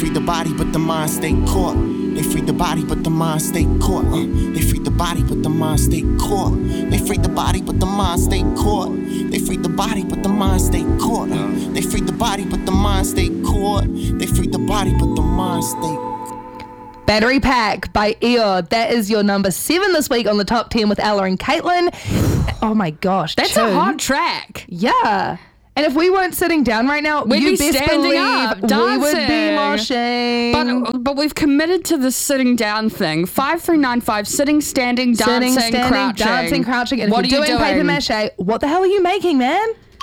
free the body, but the mind stay caught. They free the body, but the mind stay caught. They free the body, but the mind stay caught. They free the body, but the mind stay caught. They free the body, but the mind stay caught. They free the body, but the mind stay caught. They free the body, but the mind stay. Battery Pack by Eeyore. That is your number 7 this week on the top 10 with Ella and Caitlin. Oh my gosh. That's a hot track. Yeah. And if we weren't sitting down right now, we'd be standing up, dancing. We would be moshing. But we've committed to the sitting down thing. 5395, sitting, standing, dancing, crouching. And what if you're doing paper mache, what the hell are you making, man?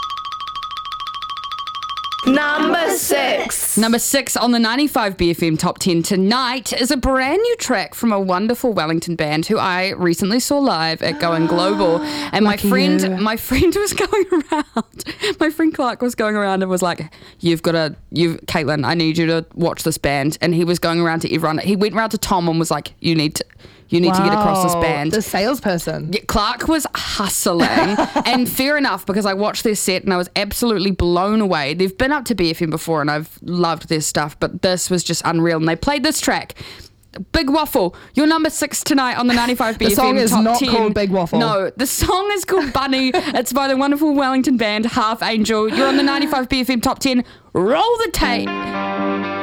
Number 6. Number 6 on the 95 BFM Top 10 tonight is a brand new track from a wonderful Wellington band who I recently saw live at Going Global. And my friend was going around. My friend Clark was going around and was like, Caitlin, I need you to watch this band. And he was going around to everyone. He went around to Tom and was like, you need to get across this band. The salesperson. Yeah, Clark was hustling. And fair enough, because I watched their set and I was absolutely blown away. They've been up to BFM before and I've loved their stuff, but this was just unreal. And they played this track. Big Waffle, your number 6 tonight on the 95 BFM Top 10. The song is not called Big Waffle. No, the song is called Bunny. It's by the wonderful Wellington band Half Angel. You're on the 95 BFM Top 10. Roll the tape.